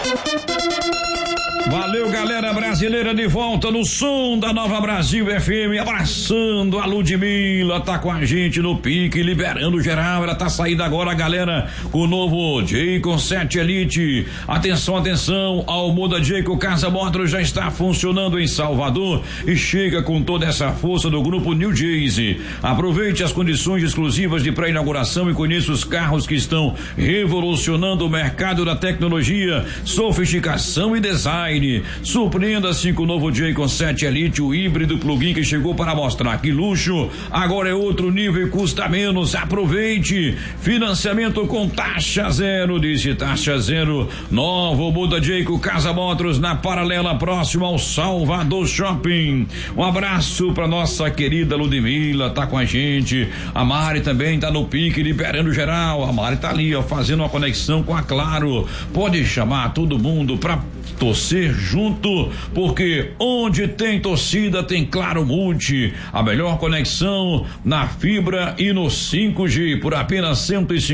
Valeu, galera brasileira, de volta no som da Nova Brasil FM, abraçando a Ludmilla, tá com a gente no pique, liberando geral, ela tá saindo agora, galera, com o novo Jayco 7 Elite. Atenção, atenção, a Almuda Jayco Casa Motors já está funcionando em Salvador e chega com toda essa força do grupo New Jayce. Aproveite as condições exclusivas de pré-inauguração e conheça os carros que estão revolucionando o mercado da tecnologia, sofisticação e design. Surpreenda-se com o novo Jayco 7 Elite, o híbrido plug-in que chegou para mostrar que luxo agora é outro nível e custa menos. Aproveite, financiamento com taxa zero, disse taxa zero. Novo Muda Jayco Casa Motors na Paralela, próximo ao Salvador Shopping. Um abraço para nossa querida Ludmilla, tá com a gente. A Mari também tá no pique, liberando geral. A Mari tá ali, ó, fazendo uma conexão com a Claro. Pode chamar todo mundo pra torcer junto, porque onde tem torcida tem Claro Multi, a melhor conexão na fibra e no 5G por apenas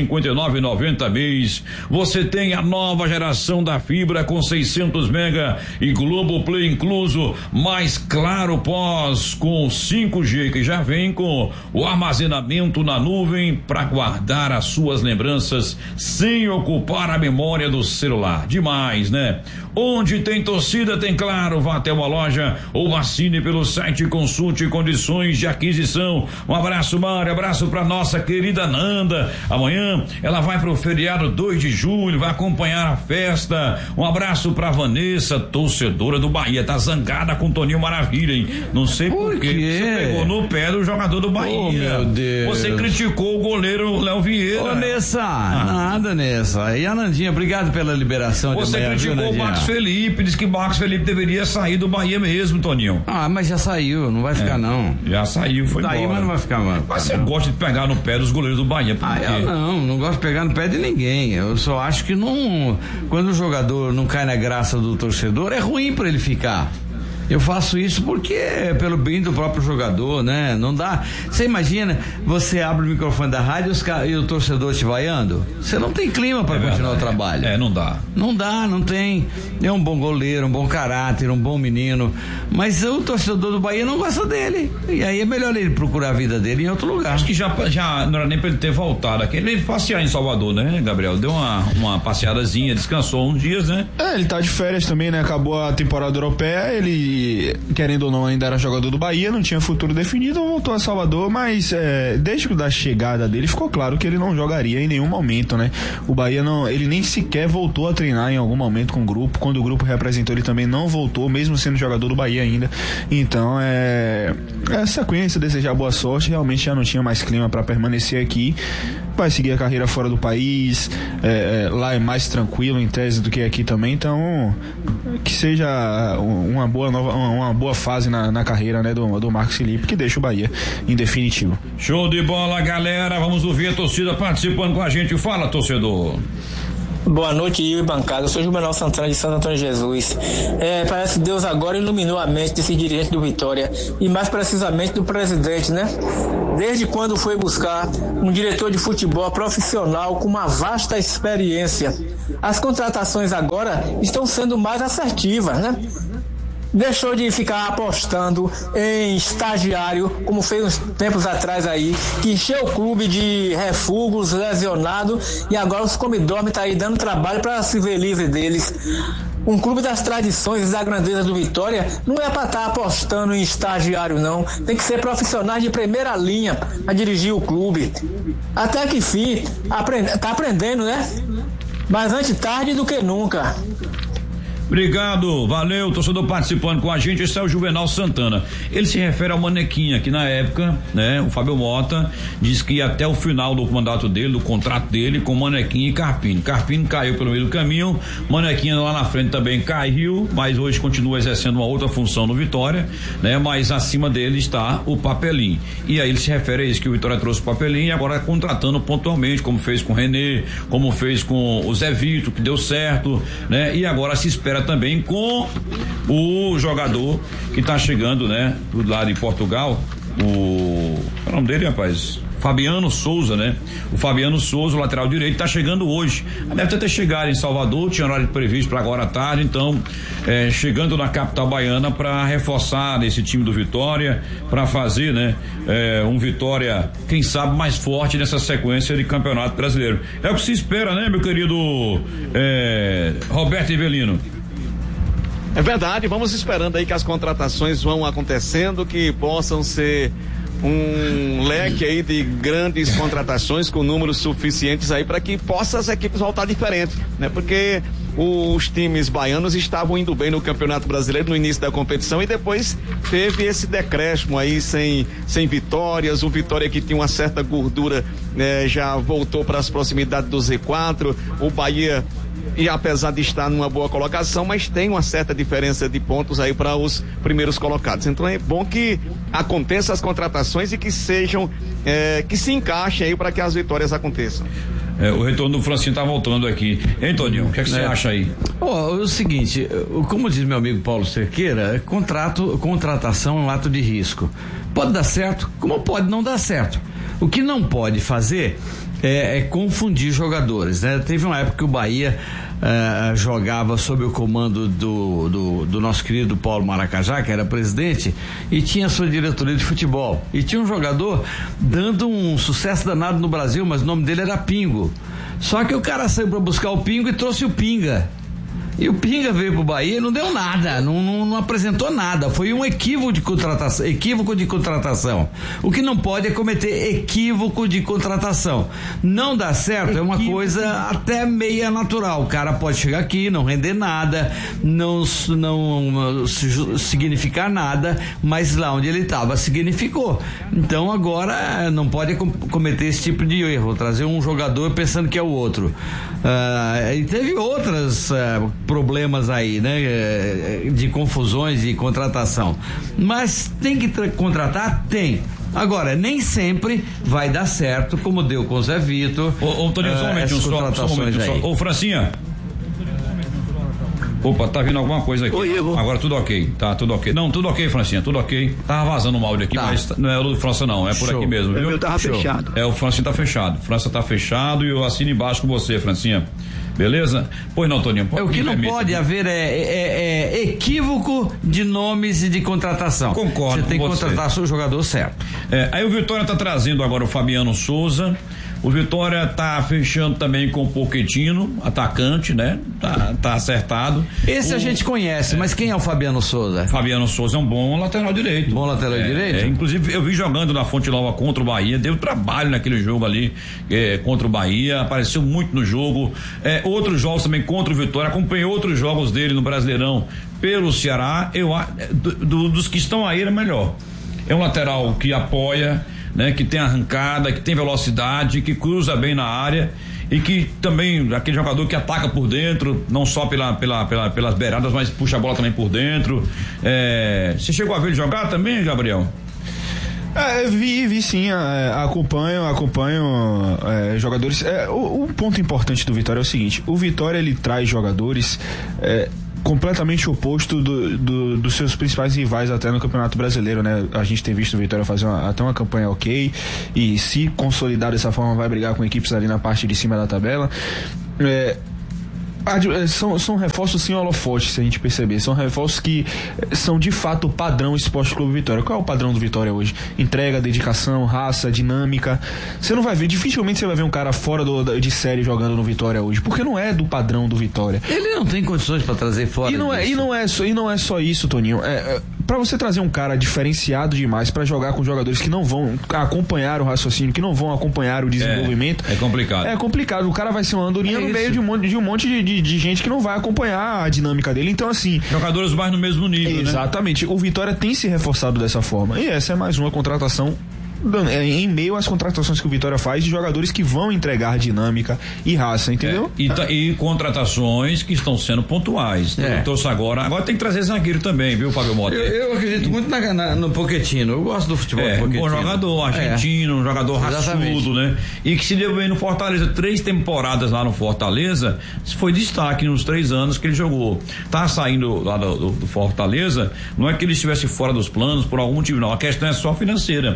R$159,90 mês. Você tem a nova geração da fibra com 600 mega e Globoplay incluso, mais Claro Pós com 5G que já vem com o armazenamento na nuvem para guardar as suas lembranças sem ocupar a memória do celular. Demais, né? Onde tem torcida tem Claro. Vá até uma loja ou assine pelo site e consulte condições de aquisição. Um abraço, Mário, abraço pra nossa querida Nanda. Amanhã ela vai pro feriado 2 de julho, vai acompanhar a festa. Um abraço pra Vanessa, torcedora do Bahia, tá zangada com o Toninho Maravilha, hein? Não sei por quê. Você pegou no pé do jogador do Bahia. Oh, meu Deus. Você criticou o goleiro Léo Vieira. Ô, Nessa, nada, Nessa. E a Nandinha, obrigado pela liberação de Você manhã, criticou o Marcos Felipe, disse que Marcos Felipe deveria sair do Bahia mesmo, Toninho. Mas já saiu, não vai ficar não. Já saiu, foi embora. Mas não vai ficar, mano. Mas você gosta de pegar no pé dos goleiros do Bahia, por quê? Eu não gosto de pegar no pé de ninguém. Eu só acho que não, quando o jogador não cai na graça do torcedor, é ruim pra ele ficar. Eu faço isso porque é pelo bem do próprio jogador, né? Não dá. Você imagina, você abre o microfone da rádio e o torcedor te vaiando? Você não tem clima para continuar o trabalho. Não dá. Não dá, não tem. É um bom goleiro, um bom caráter, um bom menino. Mas o torcedor do Bahia não gosta dele. E aí é melhor ele procurar a vida dele em outro lugar. Acho que já não era nem pra ele ter voltado aqui. Ele veio passear em Salvador, né, Gabriel? Deu uma passeadazinha, descansou uns dias, né? Ele tá de férias também, né? Acabou a temporada europeia, ele, querendo ou não, ainda era jogador do Bahia, não tinha futuro definido, voltou a Salvador, mas desde a chegada dele ficou claro que ele não jogaria em nenhum momento, né? O Bahia ele nem sequer voltou a treinar em algum momento com o grupo. Quando o grupo representou, ele também não voltou, mesmo sendo jogador do Bahia ainda. Então essa sequência, desejar boa sorte, realmente já não tinha mais clima para permanecer aqui. Vai seguir a carreira fora do país, lá é mais tranquilo em tese do que aqui também, então que seja uma boa fase na carreira, né, do Marcos Felipe, que deixa o Bahia em definitivo. Show de bola, galera, vamos ouvir a torcida participando com a gente. Fala, torcedor. Boa noite, Rio e bancada. Eu sou Juvenal Santana de Santo Antônio de Jesus. Parece que Deus agora iluminou a mente desse dirigente do Vitória e mais precisamente do presidente, né? Desde quando foi buscar um diretor de futebol profissional com uma vasta experiência. As contratações agora estão sendo mais assertivas, né? Deixou de ficar apostando em estagiário, como fez uns tempos atrás aí, que encheu o clube de refugos, lesionados, e agora os comidormes tá aí dando trabalho para se ver livre deles. Um clube das tradições e da grandeza do Vitória não é para estar apostando em estagiário, não. Tem que ser profissionais de primeira linha a dirigir o clube. Até que fim, tá aprendendo, né? Mas antes tarde do que nunca. Obrigado, valeu, torcedor participando com a gente. Esse é o Juvenal Santana. Ele se refere ao Manequinha, que na época, né, o Fábio Mota disse que ia até o final do mandato dele, do contrato dele, com Manequinha e Carpini. Carpini caiu pelo meio do caminho, Manequinha lá na frente também caiu, mas hoje continua exercendo uma outra função no Vitória, né, mas acima dele está o Papelinho. E aí ele se refere a isso, que o Vitória trouxe o Papelinho e agora contratando pontualmente, como fez com o René, como fez com o Zé Vitor, que deu certo, né, e agora se espera também com o jogador que tá chegando, né, do lado de Portugal, qual é o nome dele, rapaz? Fabiano Souza, né? O Fabiano Souza, o lateral direito, tá chegando hoje. Deve até ter chegado em Salvador, tinha horário previsto para agora à tarde, então, chegando na capital baiana para reforçar esse time do Vitória, para fazer, né? Um Vitória, quem sabe, mais forte nessa sequência de campeonato brasileiro. É o que se espera, né, meu querido Roberto Ivelino? É verdade, vamos esperando aí que as contratações vão acontecendo, que possam ser um leque aí de grandes contratações com números suficientes aí para que possam as equipes voltar diferentes, né? Porque os times baianos estavam indo bem no Campeonato Brasileiro no início da competição e depois teve esse decréscimo aí sem vitórias. O Vitória, que tinha uma certa gordura, já voltou para as proximidades do Z4. O Bahia, e apesar de estar numa boa colocação, mas tem uma certa diferença de pontos aí para os primeiros colocados. Então é bom que aconteçam as contratações e que sejam, que se encaixem aí para que as vitórias aconteçam. O retorno do Francinho tá voltando aqui. Hein, Toninho, o que é que você acha aí? O seguinte, como diz meu amigo Paulo Cerqueira, contratação é um ato de risco. Pode dar certo, como pode não dar certo. O que não pode fazer é confundir jogadores, né? Teve uma época que o Bahia jogava sob o comando do nosso querido Paulo Maracajá, que era presidente, e tinha sua diretoria de futebol. E tinha um jogador dando um sucesso danado no Brasil, mas o nome dele era Pingo. Só que o cara saiu para buscar o Pingo e trouxe o Pinga. E o Pinga veio pro Bahia e não deu nada, não apresentou nada, foi um equívoco de contratação. O que não pode é cometer equívoco de contratação. Não dá certo, é uma coisa até meia natural. O cara pode chegar aqui, não render nada, não significar nada, mas lá onde ele estava significou. Então agora não pode cometer esse tipo de erro, trazer um jogador pensando que é o outro. E teve outros problemas aí, né? De confusões e contratação. Mas tem que contratar? Tem. Agora, nem sempre vai dar certo, como deu com o Zé Vitor. Toninho, só um momento. Ô, Francinha. Opa, tá vindo alguma coisa aqui. Oi, Igor. Agora tudo ok, tá tudo ok. Não, tudo ok, Francinha, tudo ok. Tava vazando um áudio aqui, mas não é o do França não, é por aqui mesmo, viu? Eu tava fechado. O Francinha tá fechado. França tá fechado e eu assino embaixo com você, Francinha. Beleza? Pois não, Toninho. O que não pode haver é equívoco de nomes e de contratação. Concordo. Você tem que contratar seu jogador certo. Aí o Vitória tá trazendo agora o Fabiano Souza. O Vitória tá fechando também com o Pochettino, atacante, né? Tá acertado. Esse a gente conhece, mas quem é o Fabiano Souza? Fabiano Souza é um bom lateral direito. Bom lateral direito? Inclusive eu vi jogando na Fonte Nova contra o Bahia, deu trabalho naquele jogo ali contra o Bahia, apareceu muito no jogo. Outros jogos também contra o Vitória, acompanhei outros jogos dele no Brasileirão pelo Ceará. Dos que estão aí, ele é melhor. É um lateral que apoia, né, que tem arrancada, que tem velocidade, que cruza bem na área e que também, aquele jogador que ataca por dentro, não só pelas beiradas, mas puxa a bola também por dentro. Você chegou a ver ele jogar também, Gabriel? Vi sim, acompanho jogadores. O ponto importante do Vitória é o seguinte: o Vitória, ele traz jogadores completamente oposto dos seus principais rivais até no Campeonato Brasileiro, né? A gente tem visto o Vitória fazer até uma campanha ok, e se consolidar dessa forma vai brigar com equipes ali na parte de cima da tabela. São reforços sim holofotes, se a gente perceber. São reforços que são de fato o padrão Esporte Clube Vitória. Qual é o padrão do Vitória hoje? Entrega, dedicação, raça, dinâmica. Você não vai ver, dificilmente você vai ver um cara fora de série jogando no Vitória hoje, porque não é do padrão do Vitória. Ele não tem condições para trazer fora. E não é só isso, Toninho. Pra você trazer um cara diferenciado demais pra jogar com jogadores que não vão acompanhar o raciocínio, que não vão acompanhar o desenvolvimento. É complicado. É complicado. O cara vai ser uma andorinha no meio de um monte de gente que não vai acompanhar a dinâmica dele. Então, assim. Jogadores mais no mesmo nível. Exatamente. Né? O Vitória tem se reforçado dessa forma. E essa é mais uma contratação em meio às contratações que o Vitória faz de jogadores que vão entregar dinâmica e raça, entendeu? E contratações que estão sendo pontuais. Trouxe agora tem que trazer zagueiro também, viu, Fábio Mota? Eu acredito muito no Pochettino. Eu gosto do futebol do Pochettino. Um jogador argentino, um jogador raçudo, né? E que se deu bem no Fortaleza, 3 temporadas lá no Fortaleza, foi destaque nos 3 anos que ele jogou. Tá saindo lá do Fortaleza, não é que ele estivesse fora dos planos por algum motivo, não. A questão é só financeira, porque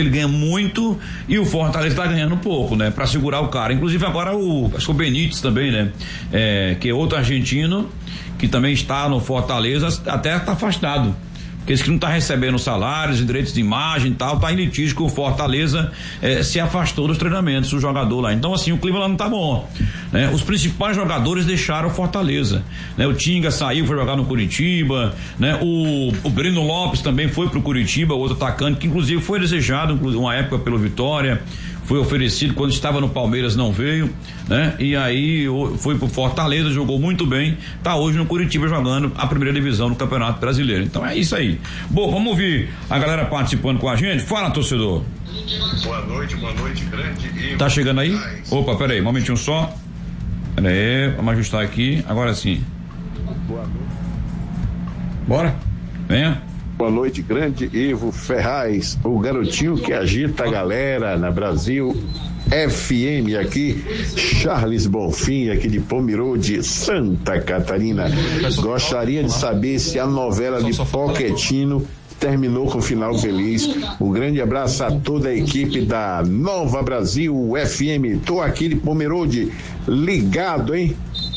ele ganha muito e o Fortaleza tá ganhando pouco, né? Pra segurar o cara. Inclusive agora acho que o Benítez também, né? Que é outro argentino que também está no Fortaleza, até tá afastado. Porque esse que não está recebendo salários e direitos de imagem e tal, tá em litígio com o Fortaleza, se afastou dos treinamentos, o jogador lá. Então, assim, o clima lá não tá bom, né? Os principais jogadores deixaram o Fortaleza, né? O Tinga saiu, foi jogar no Curitiba, né? O Breno Lopes também foi pro Curitiba, outro atacante, que inclusive foi desejado, uma época pelo Vitória, foi oferecido quando estava no Palmeiras, não veio, né? E aí foi pro Fortaleza, jogou muito bem, tá hoje no Curitiba jogando a primeira divisão do Campeonato Brasileiro. Então é isso aí. Bom, vamos ouvir a galera participando com a gente. Fala, torcedor. Boa noite, grande. Tá chegando aí? Opa, peraí, um momentinho só. Peraí, vamos ajustar aqui, agora sim. Boa noite. Bora? Venha. Boa noite, grande Ivo Ferraz, o garotinho que agita a galera na Brasil FM aqui, Charles Bonfim, aqui de Pomerode, Santa Catarina. Gostaria de saber se a novela de Pochettino terminou com final feliz. Um grande abraço a toda a equipe da Nova Brasil FM. Tô aqui de Pomerode, ligado, hein?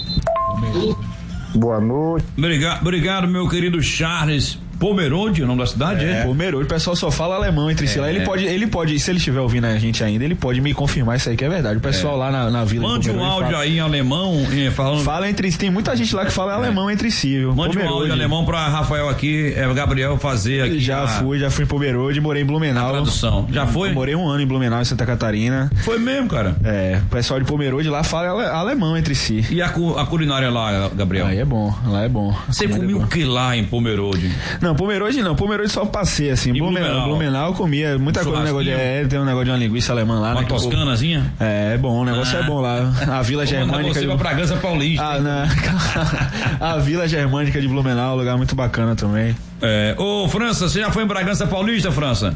Boa noite. Obrigado, meu querido Charles. Pomerode, o nome da cidade, Pomerode, o pessoal só fala alemão entre si lá. Ele pode, se ele estiver ouvindo a gente ainda, ele pode me confirmar isso aí que é verdade. O pessoal lá na vila. Mande um áudio aí em alemão, falando. Fala entre si, tem muita gente lá que fala alemão entre si, viu? Mande um áudio em alemão pra Rafael aqui, Gabriel fazer aqui. Já fui em Pomerode, morei em Blumenau. Tradução. Já foi? Morei um ano em Blumenau, em Santa Catarina. Foi mesmo, cara? O pessoal de Pomerode lá fala alemão entre si. E a culinária lá, Gabriel? Aí é bom, lá é bom. Você comeu o que lá em Pomerode? Não, Pomerode só passei assim. Blumenau eu comia muita coisa, tem um negócio de uma linguiça alemã lá. Uma toscanazinha? É bom, o negócio é bom lá. A Vila Germânica. Você vai pra Bragança Paulista. A Vila Germânica de Blumenau, um lugar muito bacana também. Ô, França, você já foi em Bragança Paulista, França?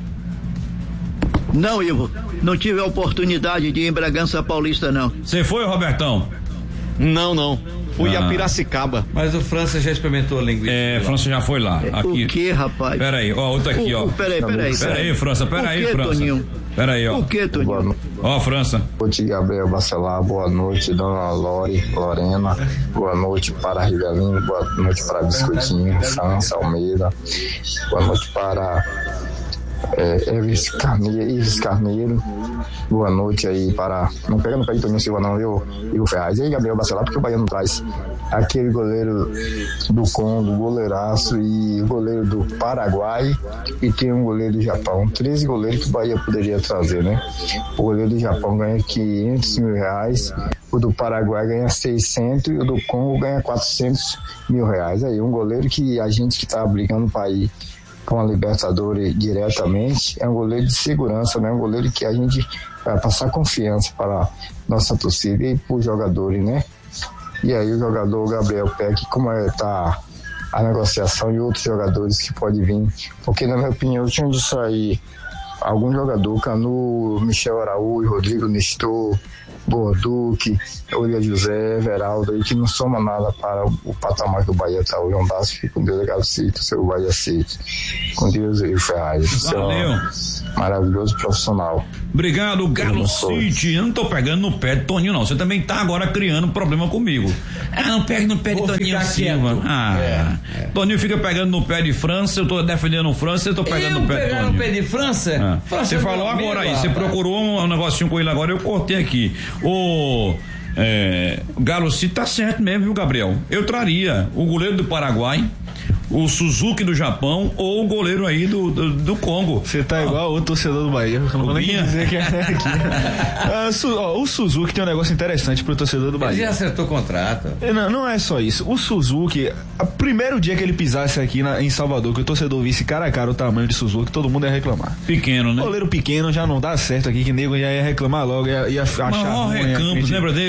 Não, Ivo, não tive a oportunidade de ir em Bragança Paulista, não. Você foi, Robertão? Não. Fui a Piracicaba. Mas o França já experimentou a linguiça. França já foi lá. Aqui. O que, rapaz? Peraí, outro aqui, ó. Peraí, França, peraí, França. Toninho? Peraí, ó. O que, Toninho? Ó, França. Boa noite, Gabriel Bacelar. Boa noite, dona Lorena. Boa noite para Rivelino. Boa noite para Biscoitinho, França, Almeida. Boa noite para Evis Carneiro. Boa noite aí para. Não pega no pé de Toninho Silva, não, viu? E o Ferraz. E aí, Gabriel Bacelar, porque o Baiano traz aquele goleiro do Congo, goleiraço, e o goleiro do Paraguai, e tem um goleiro do Japão. 13 goleiros que o Bahia poderia trazer, né? O goleiro do Japão ganha 500 mil reais, o do Paraguai ganha 600 e o do Congo ganha 400 mil reais. Aí, um goleiro que a gente que tá brigando para ir com a Libertadores diretamente, é um goleiro de segurança, né? Um goleiro que a gente vai passar confiança para nossa torcida e para os jogadores, né? E aí o jogador Gabriel Peck, como tá a negociação e outros jogadores que podem vir, porque na minha opinião tinha de sair algum jogador, Canu, Michel Araújo, Rodrigo Nestor, Borduque, Olha José, Everaldo, aí que não soma nada para o patamar que o Bahia está hoje. Um abraço, fique com Deus, legal, Cito, seu Bahia City. Com Deus e o Ferraz. Valeu. Maravilhoso profissional. Obrigado, Galo City. Eu não tô pegando no pé de Toninho, não. Você também tá agora criando problema comigo. Não pegue no pé de Toninho Silva. Toninho fica pegando no pé de França, eu tô defendendo França, eu tô pegando no pé de Toninho. No pé de França? Você falou agora aí, você procurou um negocinho com ele agora, eu cortei aqui. O Galo City tá certo mesmo, viu, Gabriel? Eu traria o goleiro do Paraguai, o Suzuki do Japão ou o goleiro aí do Congo. Você tá igual o torcedor do Bahia. Eu não vou nem dizer que é aqui. O Suzuki tem um negócio interessante pro torcedor do Bahia. Ele já acertou o contrato. Não é só isso. O Suzuki, o primeiro dia que ele pisasse aqui em Salvador, que o torcedor visse cara a cara o tamanho de Suzuki, todo mundo ia reclamar. Pequeno, né? Goleiro pequeno já não dá certo aqui, que nego já ia reclamar logo, ia achar ruim. Campos, lembra dele?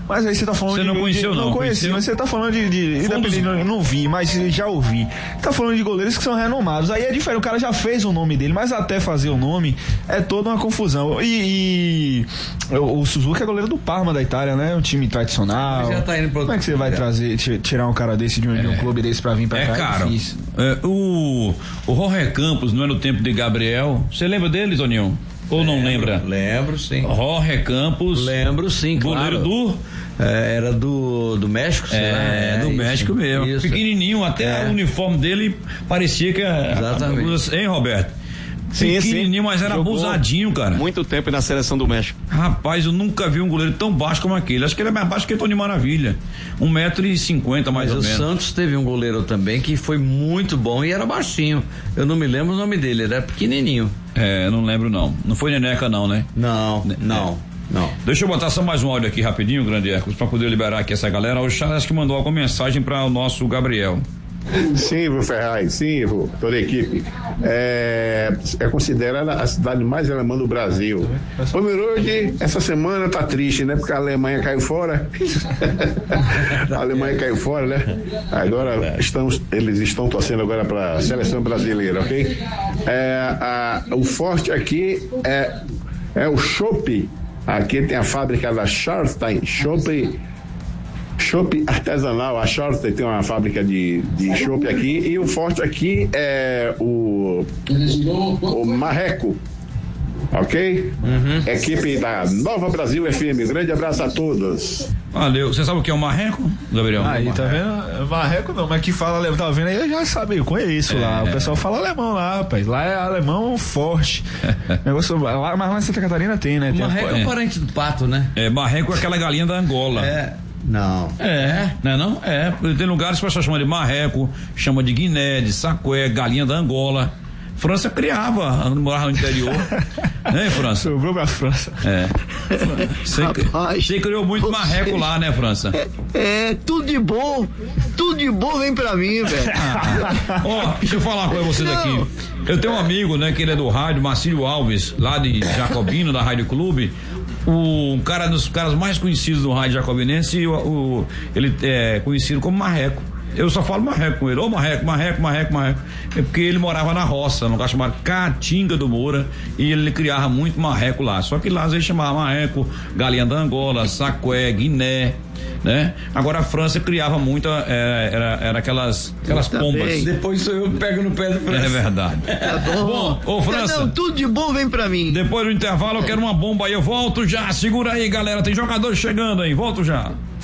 Mas aí você tá falando você não conheceu, não? Não conheci, mas você tá falando de eu não vi, mas já ouvi. Tá falando de goleiros que são renomados. Aí é diferente, o cara já fez o nome dele, mas até fazer o nome é toda uma confusão. E o Suzuki é goleiro do Parma da Itália, né? Um time tradicional. Já tá indo pro... Como é que você vai tirar um cara desse de um clube desse pra vir pra cá? Caro. O Jorge Campos, não é no tempo de Gabriel. Você lembra dele, Toninho? Ou não lembra? Lembro, sim. Jorge Campos. Lembro, sim, goleiro claro. Era do México, do México mesmo. Isso. Pequenininho, até o uniforme dele parecia que exatamente. Hein, Roberto? Pequenininho, mas era abusadinho, cara. Muito tempo na seleção do México. Rapaz, eu nunca vi um goleiro tão baixo como aquele. Acho que ele é mais baixo que o Tony Maravilha. 1,50 m mais ou menos. Mas o Santos teve um goleiro também que foi muito bom e era baixinho. Eu não me lembro o nome dele, ele era pequenininho. Não lembro não. Não foi Neneca não, né? Não. Deixa eu botar só mais um áudio aqui rapidinho, Grande Hércules, pra poder liberar aqui essa galera. O Charles acho que mandou alguma mensagem para o nosso Gabriel. Sim, Ivo Ferraz, sim, Ivo, toda a equipe. É considerada a cidade mais alemã do Brasil. Pomerode, essa semana tá triste, né? Porque a Alemanha caiu fora. A Alemanha caiu fora, né? Agora eles estão torcendo agora para a seleção brasileira, ok? O forte aqui é o chopp. Aqui tem a fábrica da Scharstein, chopp artesanal. A Scharstein tem uma fábrica de chopp aqui, e o forte aqui é o Marreco, ok? Equipe da Nova Brasil FM, grande abraço a todos. Valeu. Você sabe o que é o Marreco, Gabriel? Aí, tá vendo? Marreco não, mas que fala alemão, tá vendo aí? Eu já sabia, eu conheço lá. O pessoal fala alemão lá, rapaz. Lá é alemão forte. Negócio, mas lá em Santa Catarina tem, né? Marreco é parente do pato, né? Marreco é aquela galinha da Angola. Não. Não? Tem lugares que o pessoal chama de marreco, chama de guiné, de sacué, galinha da Angola. França criava, morava no interior. Né, França? Sobrou pra França. Você criou muito marreco lá, né, França? Tudo de bom vem pra mim, velho. Deixa eu falar com vocês aqui. Eu tenho um amigo, né, que ele é do rádio, Marcílio Alves, lá de Jacobino, da Rádio Clube. Um cara dos caras mais conhecidos do rádio jacobinense, ele é conhecido como Marreco. Eu só falo Marreco com ele. Marreco. É porque ele morava na roça, num lugar chamado Caatinga do Moura, e ele criava muito marreco lá. Só que lá às vezes chamava marreco, galinha da Angola, sacué, guiné, né? Agora a França criava muito, era aquelas pombas. Depois eu pego no pé do França. É verdade. Tá bom. Ô França. Tudo de bom vem pra mim. Depois do intervalo eu quero uma bomba aí, eu volto já. Segura aí, galera, tem jogadores chegando aí, volto já.